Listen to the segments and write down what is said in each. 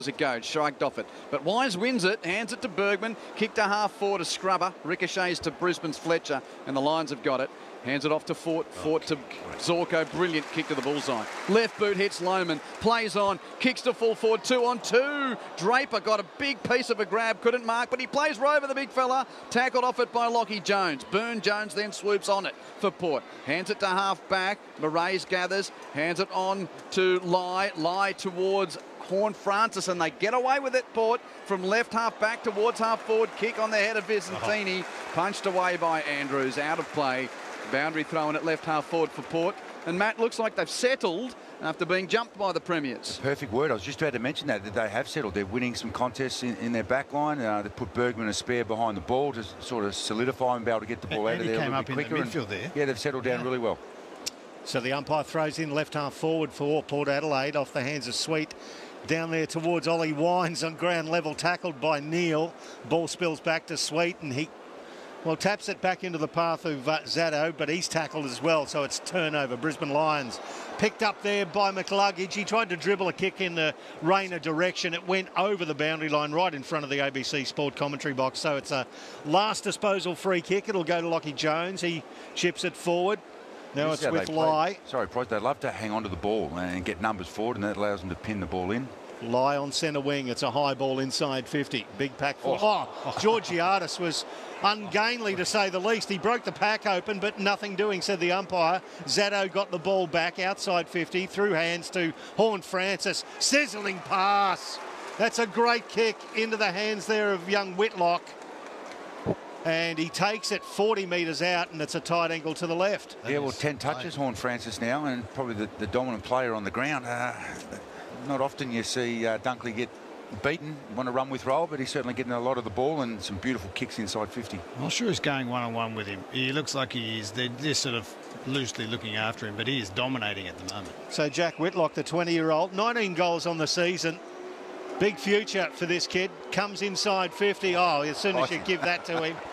it goes, shrugged off it. But Wise wins it, hands it to Bergman, kick to half forward to Scrubber, ricochets to Brisbane's Fletcher, and the Lions have got it. Hands it off to Fort to Zorko, brilliant kick to the bullseye. Left boot hits Lohman, plays on, kicks to full forward, 2-on-2. Draper got a big piece of a grab, couldn't mark, but he plays Rover, the big fella, tackled off it by Lockie Jones. Burne-Jones then swoops on it for Port. Hands it to half back, Moraes gathers, hands it on to Lai towards Horne-Francis, and they get away with it, Port, from left half back towards half forward, kick on the head of Vicentini, punched away by Andrews, out of play. Boundary thrown at left half forward for Port. And Matt, looks like they've settled after being jumped by the Premiers. Perfect word. I was just about to mention that they have settled. They're winning some contests in their back line. They put Bergman a spare behind the ball to sort of solidify and be able to get the ball out of there a little bit quicker. In the midfield there. Yeah, they've settled down really well. So the umpire throws in left half forward for Port Adelaide off the hands of Sweet. Down there towards Ollie Wines on ground level, tackled by Neal. Ball spills back to Sweet, and he taps it back into the path of Zaddo, but he's tackled as well, so it's turnover. Brisbane Lions picked up there by McCluggage. He tried to dribble a kick in the Rayner direction. It went over the boundary line right in front of the ABC Sport commentary box, so it's a last disposal free kick. It'll go to Lockie Jones. He chips it forward. Now it's with Lai. Sorry, Price, they love to hang on to the ball and get numbers forward, and that allows them to pin the ball in. Lai on centre wing. It's a high ball inside 50. Big pack for... Georgiadis was ungainly, to say the least. He broke the pack open, but nothing doing, said the umpire. Zaddo got the ball back outside 50, through hands to Horne-Francis. Sizzling pass. That's a great kick into the hands there of young Whitlock. And he takes it 40 metres out, and it's a tight angle to the left. Yeah, well, 10 touches, Horne-Francis now, and probably the dominant player on the ground. Not often you see Dunkley get beaten, want to run with roll, but he's certainly getting a lot of the ball and some beautiful kicks inside 50. I'm not sure he's going one-on-one with him. He looks like he is. They're just sort of loosely looking after him, but he is dominating at the moment. So Jack Whitlock, the 20-year-old, 19 goals on the season. Big future for this kid. Comes inside 50. Oh, as soon as you give that to him.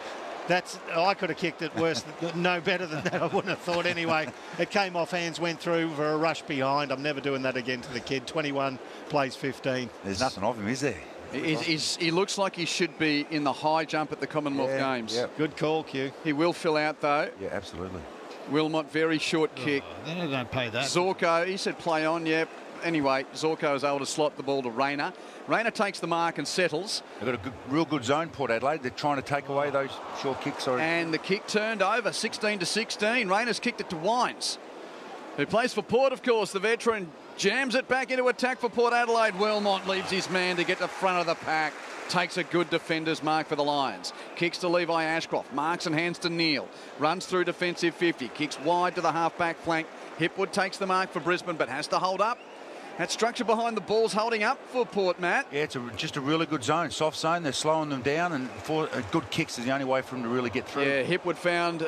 I could have kicked it worse, no better than that, I wouldn't have thought anyway. It came off hands, went through for a rush behind. I'm never doing that again to the kid. 21, plays 15. There's nothing of him, is there? He looks like he should be in the high jump at the Commonwealth Games. Yeah. Good call, Q. He will fill out, though. Yeah, absolutely. Wilmot, very short kick. They don't pay that. Zorko, he said play on, yeah. Anyway, Zorko is able to slot the ball to Rayner. Rayner takes the mark and settles. They've got a real good zone, Port Adelaide. They're trying to take away those short kicks. Sorry. And the kick turned over, 16-16. Rayner's kicked it to Wines, who plays for Port, of course. The veteran jams it back into attack for Port Adelaide. Wilmot leaves his man to get to front of the pack. Takes a good defender's mark for the Lions. Kicks to Levi Ashcroft. Marks and hands to Neal. Runs through defensive 50. Kicks wide to the half-back flank. Hipwood takes the mark for Brisbane, but has to hold up. That structure behind the ball's holding up for Port, Matt. Yeah, it's just a really good zone, soft zone. They're slowing them down, and good kicks is the only way for them to really get through. Yeah, Hipwood found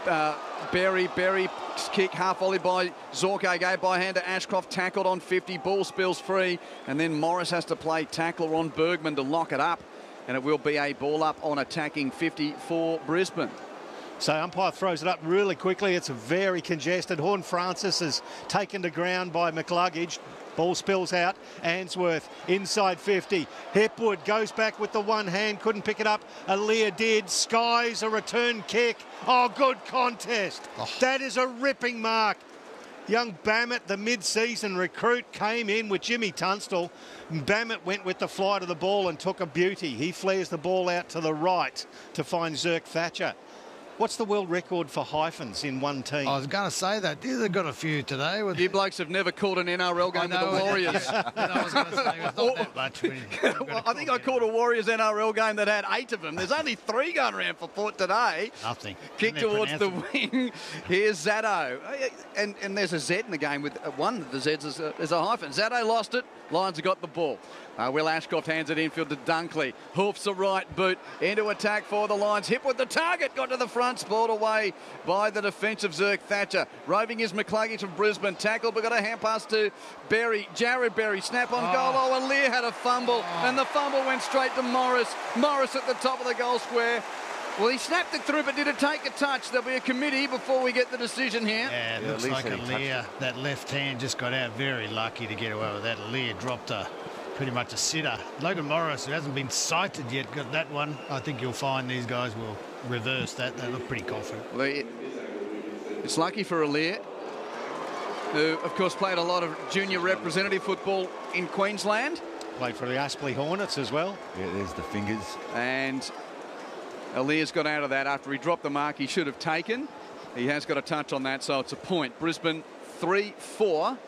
Berry's kick, half volley by Zorko, gave by hand to Ashcroft, tackled on 50, ball spills free, and then Morris has to play tackler on Bergman to lock it up, and it will be a ball up on attacking 50 for Brisbane. So umpire throws it up really quickly. It's very congested. Horne-Francis is taken to ground by McCluggage. Ball spills out. Answorth inside 50. Hipwood goes back with the one hand. Couldn't pick it up. Aaliyah did. Skies a return kick. Oh, good contest. That is a ripping mark. Young Bammett, the mid-season recruit, came in with Jimmy Tunstall. Bammett went with the flight of the ball and took a beauty. He flares the ball out to the right to find Zirk Thatcher. What's the world record for hyphens in one team? I was going to say that. They've got a few today. You blokes have never called an NRL game with the Warriors. I was going to say it's not that much. Well, I think I called a Warriors NRL game that had 8 of them. There's only 3 going around for Port today. Nothing. Kick towards the wing. Here's Zaddo. And there's a Z in the game with one of the Z's is a hyphen. Zaddo lost it. Lions have got the ball. Will Ashcroft hands it infield to Dunkley. Hoofs a right boot into attack for the Lions. Hip with the target. Got to the front. Spoiled away by the defensive Zirk Thatcher. Roving is McCluggage from Brisbane. Tackled, but got a hand pass to Berry. Jared Berry. Snap on goal. Oh, and Lear had a fumble. And the fumble went straight to Morris. Morris at the top of the goal square. Well, he snapped it through, but did it take a touch? There'll be a committee before we get the decision here. Yeah, it looks like Lear, that left hand just got out very lucky to get away with that. Lear dropped a pretty much a sitter. Logan Morris, who hasn't been sighted yet, got that one. I think you'll find these guys will reverse that. They look pretty confident. Well, it's lucky for Aliir, who, of course, played a lot of junior representative football in Queensland. Played for the Aspley Hornets as well. Yeah, there's the fingers. And Aliir's got out of that after he dropped the mark he should have taken. He has got a touch on that, so it's a point. Brisbane 3-4.